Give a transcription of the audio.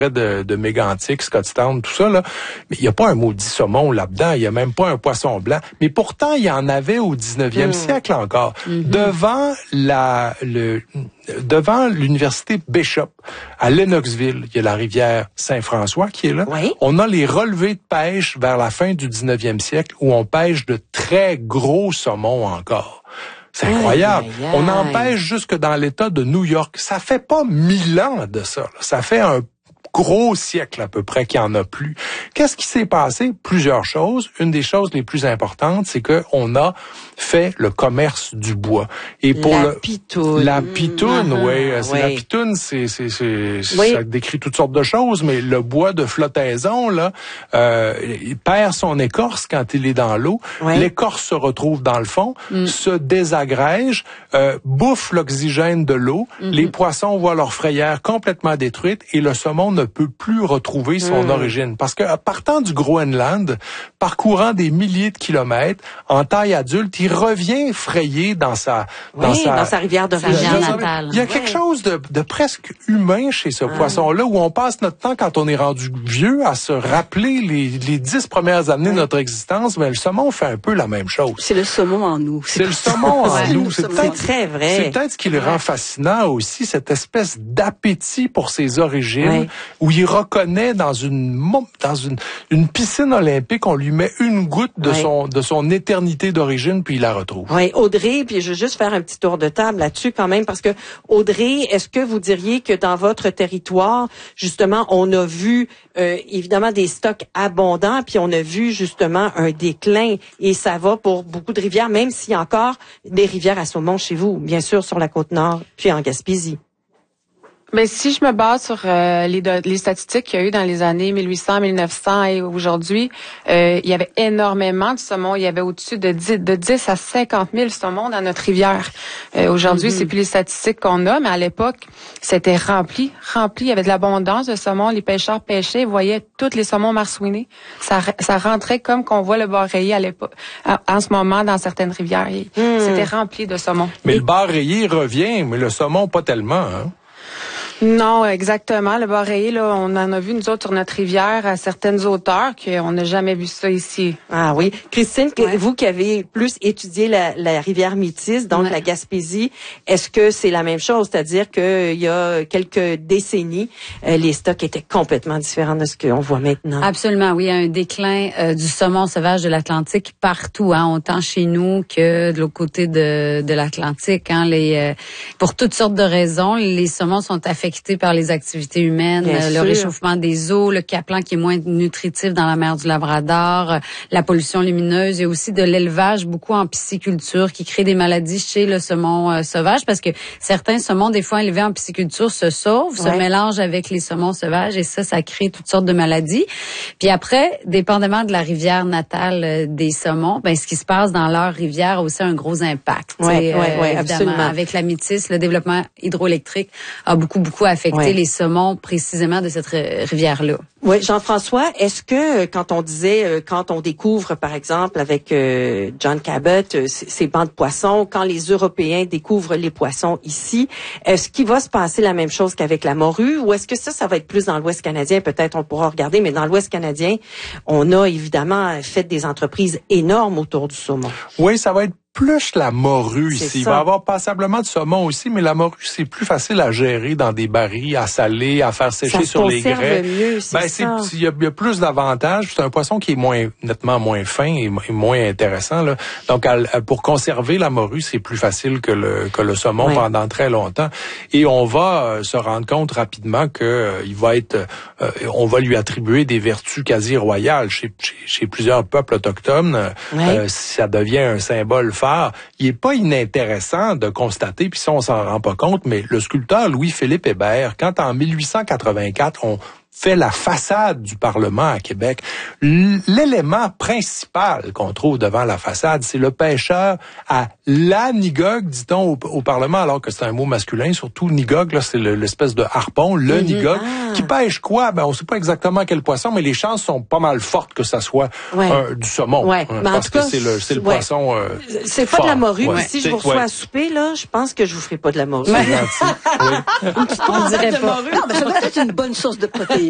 de Mégantic, Scottstown, tout ça, là. Mais il n'y a pas un maudit saumon là-dedans. Il n'y a même pas un poisson blanc. Mais pourtant, il y en avait au 19e siècle encore. Devant l'université Bishop, à Lennoxville, il y a la rivière Saint-François qui est là. Oui. On a les relevés de pêche vers la fin du 19e siècle où on pêche de très gros saumons encore. C'est incroyable. On en pêche jusque dans l'État de New York. Ça fait pas 1000 ans de ça. Là. Ça fait un gros siècle à peu près qu'il n'y en a plus. Qu'est-ce qui s'est passé? Plusieurs choses. Une des choses les plus importantes, c'est que on a fait le commerce du bois. Et pour pitoune. La pitoune, oui. La pitoune, ça décrit toutes sortes de choses, mais le bois de flottaison, là, il perd son écorce quand il est dans l'eau. Oui. L'écorce se retrouve dans le fond, se désagrège, bouffe l'oxygène de l'eau. Les poissons voient leur frayère complètement détruite et le saumon ne peut plus retrouver son origine. Parce que partant du Groenland, parcourant des milliers de kilomètres, en taille adulte, il revient frayé dans sa rivière d'origine natale. Il y a quelque chose de presque humain chez ce poisson-là, où on passe notre temps, quand on est rendu vieux, à se rappeler les 10 premières années de notre existence. Mais le saumon fait un peu la même chose. C'est le saumon en nous. C'est le saumon en nous. C'est très vrai. C'est peut-être ce qui le rend fascinant aussi, cette espèce d'appétit pour ses origines, où il reconnaît dans une piscine olympique, on lui met une goutte de son éternité d'origine, puis il la retrouve. Oui, Audrey, puis je veux juste faire un petit tour de table là-dessus quand même, parce que Audrey, est-ce que vous diriez que dans votre territoire, justement, on a vu évidemment des stocks abondants, puis on a vu justement un déclin, et ça va pour beaucoup de rivières, même s'il y a encore des rivières à saumon chez vous, bien sûr sur la Côte-Nord, puis en Gaspésie. Mais si je me base sur les statistiques qu'il y a eu dans les années 1800, 1900 et aujourd'hui, il y avait énormément de saumons. Il y avait au-dessus de 10 à 50 000 saumons dans notre rivière. Aujourd'hui, c'est plus les statistiques qu'on a, mais à l'époque, c'était rempli. Il y avait de l'abondance de saumons. Les pêcheurs pêchaient, voyaient tous les saumons marsouinés. Ça rentrait comme qu'on voit le bar rayé à l'époque, en ce moment dans certaines rivières. C'était rempli de saumons. Mais le bar rayé revient, mais le saumon pas tellement, hein? Non, exactement. Le bar rayé, là, on en a vu, nous autres, sur notre rivière, à certaines hauteurs, qu'on n'a jamais vu ça ici. Ah oui. Christine, vous qui avez plus étudié la rivière Métis, donc la Gaspésie, est-ce que c'est la même chose? C'est-à-dire qu'il y a quelques décennies, les stocks étaient complètement différents de ce qu'on voit maintenant. Absolument, oui. Il y a un déclin du saumon sauvage de l'Atlantique partout, hein, autant chez nous que de l'autre côté de l'Atlantique. Hein, pour toutes sortes de raisons, les saumons sont affectés par les activités humaines, le réchauffement des eaux, le caplan qui est moins nutritif dans la mer du Labrador, la pollution lumineuse et aussi de l'élevage beaucoup en pisciculture qui crée des maladies chez le saumon sauvage parce que certains saumons, des fois élevés en pisciculture, se sauvent, se mélangent avec les saumons sauvages et ça crée toutes sortes de maladies. Puis après, dépendamment de la rivière natale des saumons, ce qui se passe dans leur rivière a aussi un gros impact. Oui, absolument. Avec la Métis, le développement hydroélectrique a beaucoup affecté les saumons précisément de cette rivière-là. Oui, Jean-François, est-ce que quand on découvre, par exemple, avec John Cabot, ces bancs de poissons, quand les Européens découvrent les poissons ici, est-ce qu'il va se passer la même chose qu'avec la morue, ou est-ce que ça va être plus dans l'Ouest canadien? Peut-être on pourra regarder, mais dans l'Ouest canadien, on a évidemment fait des entreprises énormes autour du saumon. Oui, ça va être plus la morue ici. Il va y avoir passablement de saumon aussi, mais la morue, c'est plus facile à gérer dans des barils, à saler, à faire sécher sur les grès. Mieux, il y a plus d'avantages. C'est un poisson qui est nettement moins fin et moins intéressant, là. Donc, pour conserver la morue, c'est plus facile que le saumon pendant très longtemps. Et on va se rendre compte rapidement que on va lui attribuer des vertus quasi royales chez plusieurs peuples autochtones. Ça devient un symbole phare. Il est pas inintéressant de constater, puis ça on s'en rend pas compte, mais le sculpteur Louis-Philippe Hébert, quand en 1884 on fait la façade du Parlement à Québec, l'élément principal qu'on trouve devant la façade, c'est le pêcheur à la Nigog, dit-on au Parlement, alors que c'est un mot masculin, surtout Nigog, là, c'est l'espèce de harpon, le Nigog, qui pêche quoi? On sait pas exactement quel poisson, mais les chances sont pas mal fortes que ça soit du saumon. Parce que c'est le poisson c'est pas fort. De la morue. Si je vous reçois à souper, là, je pense que je vous ferai pas de la morue. C'est gentil. On dirait pas. Non, mais ça doit être une bonne source de protéines.